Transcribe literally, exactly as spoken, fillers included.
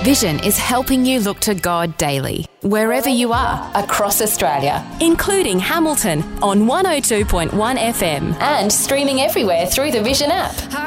Vision is helping you look to God daily, wherever you are, across Australia, including Hamilton on one oh two point one F M and streaming everywhere through the Vision app.